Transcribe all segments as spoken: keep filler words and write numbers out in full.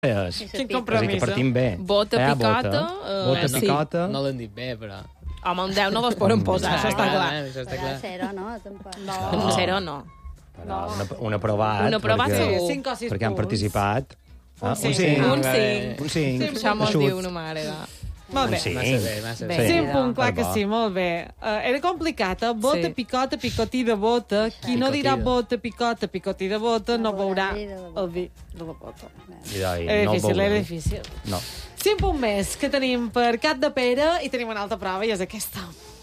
És. Quin compromís. Que partim bé. Bota, eh, picota... Bota, bota sí. picota... No l'han dit bé, però... Home, un deu no vos poden posar, això està clar. Això està clar. Zero, no? Tampoc. No, un zero no. Però un, un aprovat. Un aprovat perquè, segur. Cinc o sis perquè han punts. participat. Un Ah, cinc. cinc. Un cinc. Un cinc. Això mos Eixut. diu una mare. Molt bé. Un cinc. Massa bé, massa bé. Bé. Sí, un punt, clar Per que bo. sí, molt bé. Uh, era complicat, eh? Bota, Sí. picota, picotí de bota. Qui no dirà Picotí de- bota, picota, picotí de bota, no No veurà veurà vi de la bota. el vi de la bota. I d'ahí, Era no el difícil, era veurem. difícil. No. Cinc punts més que tenim per Cat de Pere i tenim una altra prova i és aquesta.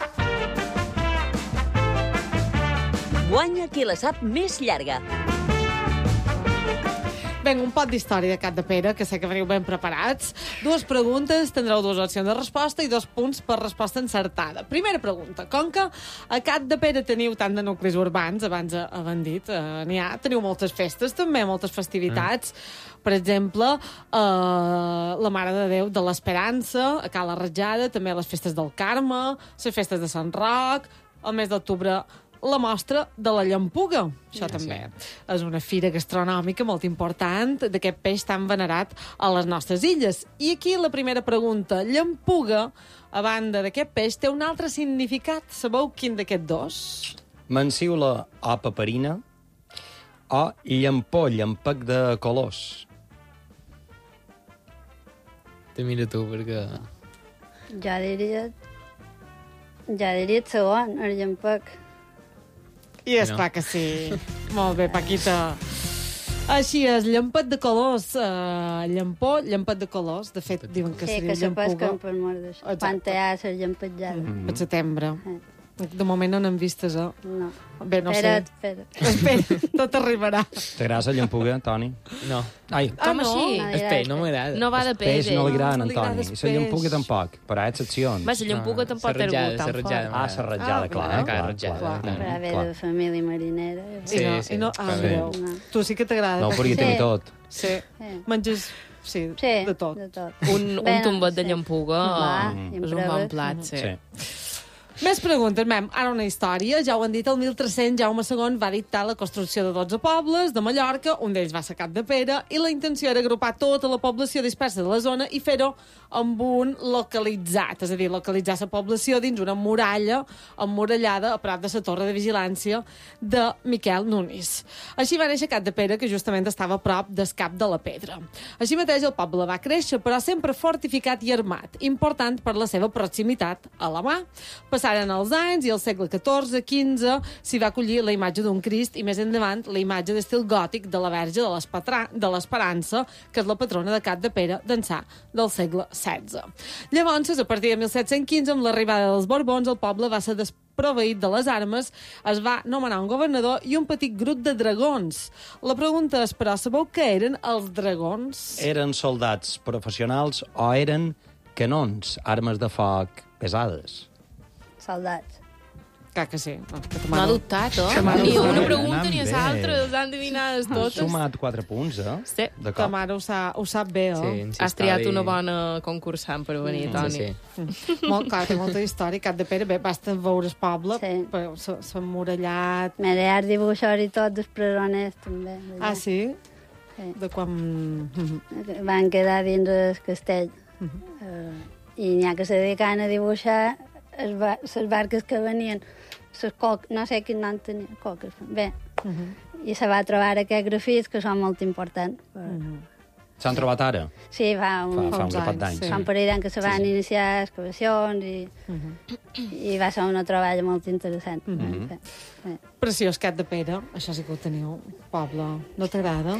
Guanya qui la sap més llarga. Vinga, un pot d'història de Cat de Pere, que sé que veniu ben preparats. Dues preguntes, tindreu dues opcions de resposta i dos punts per resposta encertada. Primera pregunta. Com que a Cat de Pere teniu tant de nuclis urbans, abans havent dit, eh, n'hi ha, teniu moltes festes també, moltes festivitats. Mm. Per exemple, eh, la Mare de Déu de l'Esperança, a Cala Ratjada, també les festes del Carme, les festes de Sant Roc, el mes d'octubre la mostra de la llampuga. Això Sí. també és una fira gastronòmica molt important d'aquest peix tan venerat a les nostres illes. I aquí la primera pregunta. Llampuga, a banda d'aquest peix, té un altre significat. Sabeu quin d'aquests dos? Menciula o paperina o llampó, llampec de colors. Te mira tu, perquè... Jo diria... Jo diria el segon, el llampec. I és No. clar que sí. Molt bé, Paquita. Així és, llampet de colors. Uh, llampó, llampet de colors. De fet, diuen que Sí, seria que se llampuga. pesquen per mort d'això. Exacte. Quan hi ha les llampetjades. Mm. Per setembre. Eh. De moment no n'hem vistes, eh? No. Bé, no Espera't, sé. espera't. Espera, tot arribarà. T'agrada la llampuga, Toni? No. Ai, Ah, Com no? així? No. Espera, no m'agrada. No va de peix peix. no li agrada No a li en Toni. agrada I el la llampuga peix. tampoc, però hi ha excepcions. Va, la llampuga tampoc té Serratjada, algú tan serratjada. fort. Ah, serratjada, Ah, clar, clar, clar, serratjada, clar, clar. Però haver clar. de família marinera. Sí, I no, sí, i no, ah, clar. greu. No. Tu sí que t'agrada. No ho podria Sí. tenir tot. Sí. Sí. Menges, sí, Sí, de tot. de tot. Un, Bé, un tombet de sí. llampuga Va, eh, i és un proves. bon plat, sí. Sí. Més preguntes, mem. Ara una història. Ja ho han dit, el mil tres-cents Jaume segon va dictar la construcció de dotze pobles de Mallorca, un d'ells va ser Cat de Pere, i la intenció era agrupar tota la població dispersa de la zona i fer-ho amb un localitzat, és a dir, localitzar la població dins una muralla emmurallada a prop de la torre de vigilància de Miquel Nunis. Així va néixer Cat de Pere, que justament estava a prop del Cap de la Pedra. Així mateix el poble va créixer, però sempre fortificat i armat, important per la seva proximitat a la mà. Passaren els anys i al segle catorze quinze s'hi va acollir la imatge d'un Crist i més endavant la imatge d'estil gòtic de la Verge de l'Espatra- de l'Esperança, que és la patrona de Cat de Pere d'ençà del segle setze. Llavors, a partir de mil set-cents quinze, amb l'arribada dels Borbons, el poble va ser desproveït de les armes, es va nomenar un governador i un petit grup de dragons. La pregunta és, però, sabeu què eren els dragons? Eren soldats professionals o eren canons, armes de foc pesades? Soldats. Clar que sí. No, que M'ha dubtat, eh? m'ha Ni dubtat. una pregunta Anant ni bé. l'altra, les han endevinades Han totes. sumat quatre punts, eh? Sí. De Ta cop. mare ho, sa, ho sap bé, Sí, eh? en Has triat història- una bona concursant per venir, Toni. Sí, sí. Molt, clar, té molta història. Cat de Pere, bé, basta veure el poble, Sí. però s'ha s'ha emmurallat. M'he de dibuixar i tot dels presoners, també. Ah, sí? Sí. De quan... Van quedar dins el castell. Uh, I n'hi ha que se dedicaven a dibuixar les ba les barques que venien. Les coc no sé quin nom tenia, coques. Bé, Uh -huh. i se va trobar aquests grafits que són molt importants. Uh -huh. S'han trobat ara? Sí, fa un, Fa, fa uns un grapat anys, d'anys. sí. fa un parell d'anys que se van Sí, sí. iniciar excavacions i, Uh -huh. i va ser una troballa molt interessant. Mhm. Mm -hmm. sí. Preciós, Cat de Pere. Això sí que ho teniu. Poble. No t'agrada?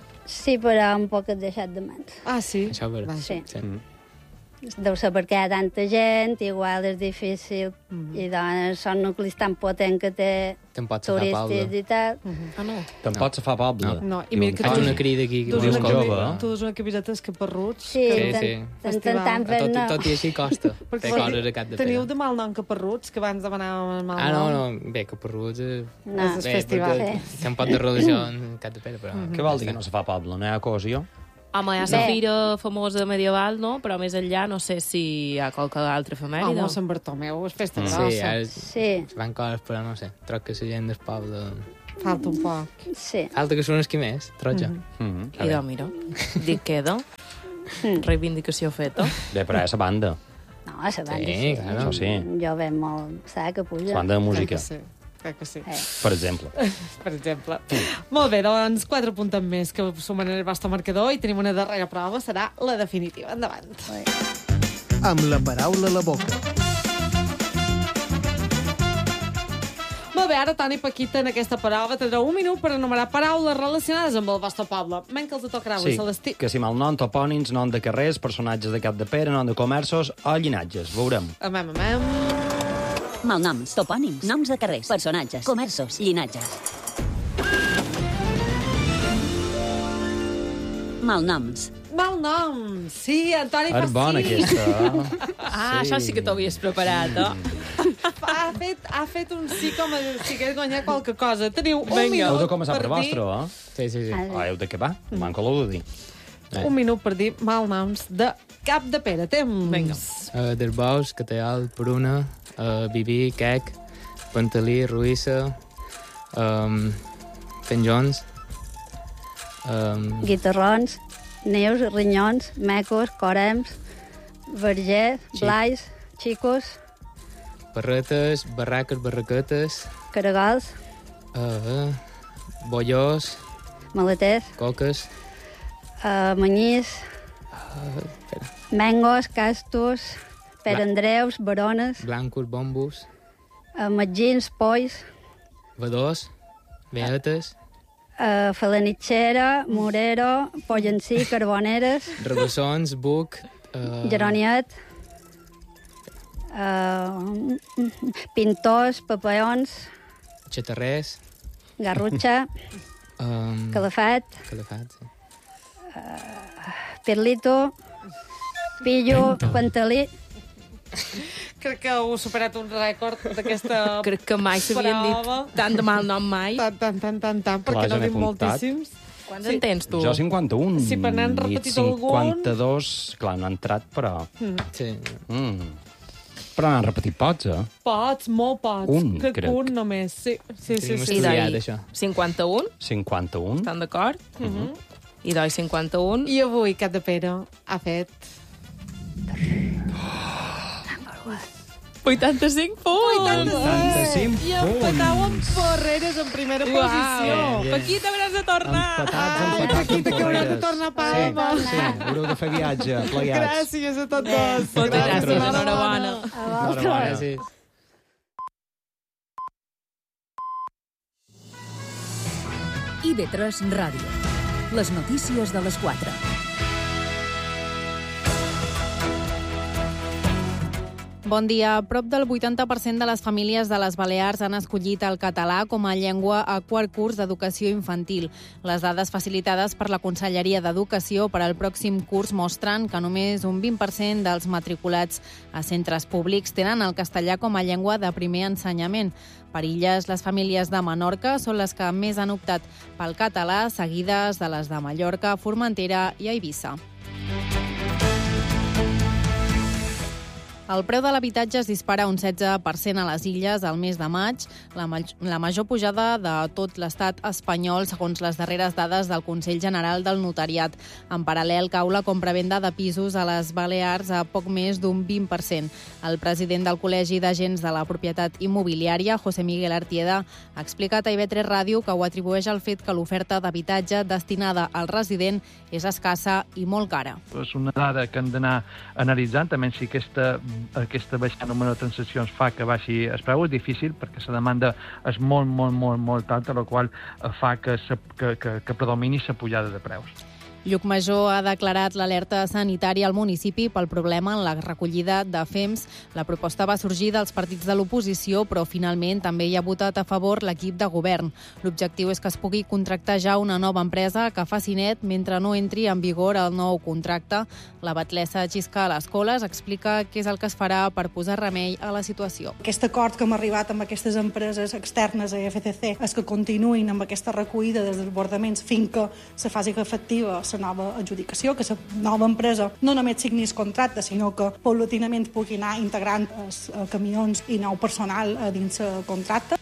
sí, però un poc has deixat de mans. Ah, sí? Això per... Vaja. Sí. Sí. Mm. Deu ser perquè hi ha tanta gent, igual és difícil, Mhm. i doncs són nuclis tan potents que té Te'n pots agafar turístics Pablo. i tal. Ah, no? Tampoc se fa poble. No. No, i Diuen mira que Faig tu- una crida aquí. Tu Dius dus com una, jove, cami- eh? tu dus una camiseta escaparruts. Sí, Sí, tant- sí. tant- Festival. tant fer Tot, i- no. tot i així costa. Perquè Fer vol coses dir- a Cat de Teniu Pere. de mal nom caparruts, que abans demanàvem el mal Ah, no, nom. no. Bé, que per ruts... Eh... No. És el Bé, festival. perquè Sí. té un poc de religió en Cat de Pere, però... Què vol dir que no se fa poble? No hi ha cohesió? Home, hi ha Bé. la fira famosa medieval, no? Però més enllà no sé si hi ha qualque altra Home, efemèride. Sant Bartomeu, és festa Sí, grossa. ara Sí, van coses, però no sé. Troc que la gent del poble... Falta un poc. Sí. Falta que són esquimers, Troja. Mm, I doncs, mira, dic queda. Reivindicació feta. Bé, però és la banda. No, a la banda Sí, sí. claro. Això sí. Jo veig molt... Saps que puja? La banda de Crec música, que sí. Crec que sí. Eh. per exemple. Per exemple. Molt bé, doncs quatre punts més que sumen el vostre marcador i tenim una darrera prova, serà la definitiva. Endavant. Amb la paraula a la boca. Molt bé, ara Toni Paquita en aquesta prova tindrà un minut per enumerar paraules relacionades amb el vostre poble. Men que els tocarà avui, Sí, Celestí. que si malnom, topònims, nom de carrers, personatges de Capdepera, nom de comerços o llinatges. Veurem. Amem, amem. Malnoms, topònims, noms de carrers, personatges, comerços, llinatges. Malnoms. Malnom. Sí, Antoni És bona, Fací. aquesta. Ah, això sí que t'ho havies preparat, eh? Ha fet, ha fet un sí com si hagués guanyat qualque cosa. Teniu un Vinga. minut Heu de començar per dir... vostre, eh? Sí, sí, sí. Ah, O heu de acabar? Manco l'heu de dir. Un minut per dir malnoms de Cap de Pere. Temps. Vinga. Uh, Derbaus, Cateal, Pruna, uh, Viví, Quec, Pantalí, Ruïssa, um, Penjons, um, Guitarrons, Neus, Rinyons, Mecos, Corems, Vergers, Sí. Blais, Xicos, Barretes, Barraques, Barraquetes, Caragols, uh, Bollós, Maleters, Coques, uh, Manyís, uh, espera, Mengos, Castos, Pere Bla- Andreus, Barones, Blancos, Bombos, uh, Magins, Pois, Vadós, Beates, uh, Falanitxera, Morero, Pollencí, Carboneres, Rabassons, Buc, uh, Geroniet, uh, Pintors, Papeons, Xatarrers, Garrutxa, um, Calafat, Calafat, sí. Pirlito, Pillo, Pantalí. Crec que heu superat un rècord d'aquesta Crec que mai s'havien prova. dit tant de mal nom mai. Tant, tant, tant, tant, tant, Clar, perquè ja no n'he dic apuntat. moltíssims. Quants Sí. en tens, tu? Jo cinquanta-un. Si per n'han repetit I algun- cinquanta-dos, clar, no han entrat, però... Sí. Mm. Però n'han repetit pots, eh? Pots, molt pots. Un, crec. crec. Un només, sí. Sí, sí, Tenim sí. I estudiat, d'ahir, això. cinquanta-un, cinquanta-un. estan d'acord? Mhm. I d'ahir cinquanta-un. I avui Cap de Pere ha fet... vuitanta-cinc punts! vuitanta-cinc I empatau amb Porreres en primera posició. Bien. Paquita, hauràs de tornar! Empatats, Ai, empatats Paquita, amb que hauràs de Porreres. tornar a Palma. Sí, sí, haureu de fer viatge, plegats. Gràcies a tots dos. Moltes gràcies, Gràcies. enhorabona. Enhorabona. Gràcies. I V tres Ràdio. Les notícies de les quatre. Bon dia. Prop del vuitanta per cent de les famílies de les Balears han escollit el català com a llengua a quart curs d'educació infantil. Les dades facilitades per la Conselleria d'Educació per al pròxim curs mostren que només un vint per cent dels matriculats a centres públics tenen el castellà com a llengua de primer ensenyament. Per Illes, les famílies de Menorca són les que més han optat pel català, seguides de les de Mallorca, Formentera i Eivissa. El preu de l'habitatge es dispara un setze per cent a les Illes al mes de maig, la, ma la major pujada de tot l'estat espanyol, segons les darreres dades del Consell General del Notariat. En paral·lel, cau la compravenda de pisos a les Balears a poc més d'un vint per cent. El president del Col·legi d'Agents de la Propietat Immobiliària, José Miguel Artieda, ha explicat a I V tres Ràdio que ho atribueix al fet que l'oferta d'habitatge destinada al resident és escassa i molt cara. És una dada que hem d'anar analitzant, també si aquesta aquesta baixada número de transaccions fa que baixi el preu, és difícil perquè la demanda és molt, molt, molt, molt alta, la qual fa que, que, que, que predomini la pujada de preus. Llucmajor ha declarat l'alerta sanitària al municipi pel problema en la recollida de fems. La proposta va sorgir dels partits de l'oposició, però finalment també hi ha votat a favor l'equip de govern. L'objectiu és que es pugui contractar ja una nova empresa que faci net mentre no entri en vigor el nou contracte. La batlessa Xisca a les Coles explica què és el que es farà per posar remei a la situació. Aquest acord que hem arribat amb aquestes empreses externes a F C C és que continuïn amb aquesta recollida dels desbordaments fins que se faci efectiva la nova adjudicació, que la nova empresa no només signi el contracte, sinó que paulatinament pugui anar integrant els camions i nou personal dins el contracte.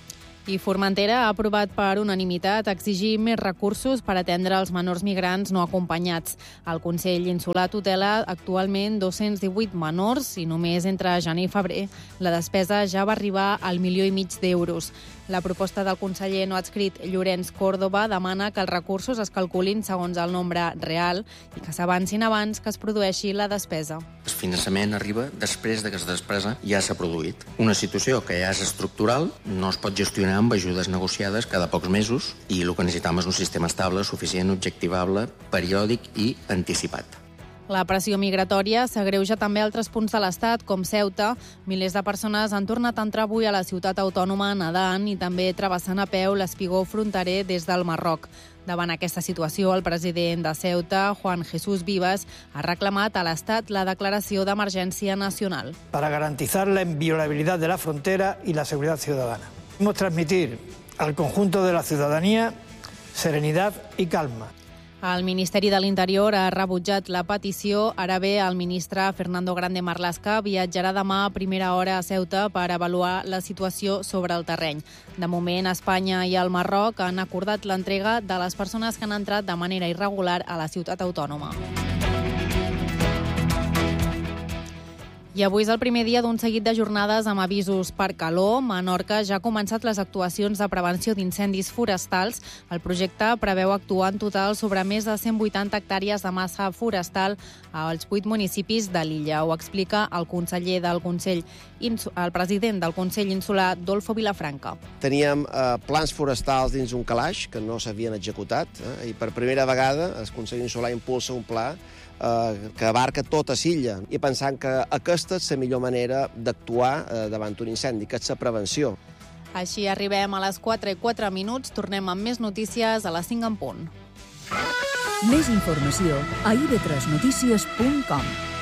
I Formentera ha aprovat per unanimitat exigir més recursos per atendre els menors migrants no acompanyats. El Consell Insular tutela actualment dos-cents divuit menors i només entre gener i febrer la despesa ja va arribar al milió i mig d'euros. La proposta del conseller no adscrit Llorenç Córdoba demana que els recursos es calculin segons el nombre real i que s'avancin abans que es produeixi la despesa. El finançament arriba després de que la despesa ja s'ha produït. Una situació que ja és estructural, no es pot gestionar amb ajudes negociades cada pocs mesos i el que necessitem és un sistema estable, suficient, objectivable, periòdic i anticipat. La pressió migratòria s'agreuja també a altres punts de l'Estat, com Ceuta. Milers de persones han tornat a entrar avui a la ciutat autònoma nedant i també travessant a peu l'espigó fronterer des del Marroc. Davant aquesta situació, el president de Ceuta, Juan Jesús Vivas, ha reclamat a l'Estat la declaració d'emergència nacional. Para garantizar la inviolabilidad de la frontera y la seguridad ciudadana. Queremos transmitir al conjunto de la ciudadanía serenidad y calma. El Ministeri de l'Interior ha rebutjat la petició. Ara bé, el ministre Fernando Grande Marlaska viatjarà demà a primera hora a Ceuta per avaluar la situació sobre el terreny. De moment, Espanya i el Marroc han acordat l'entrega de les persones que han entrat de manera irregular a la ciutat autònoma. I avui és el primer dia d'un seguit de jornades amb avisos per calor. Menorca ja ha començat les actuacions de prevenció d'incendis forestals. El projecte preveu actuar en total sobre més de cent vuitanta hectàrees de massa forestal als vuit municipis de l'illa. Ho explica el conseller del Consell, el president del Consell Insular, Dolfo Vilafranca. Teníem eh, plans forestals dins un calaix que no s'havien executat eh, i per primera vegada el Consell Insular impulsa un pla eh, que abarca tota l'illa i pensant que aquesta és la millor manera d'actuar eh, davant un incendi, que és la prevenció. Així arribem a les quatre i quatre minuts. Tornem amb més notícies a les cinc en punt. Més informació a i ve tres notícies punt com.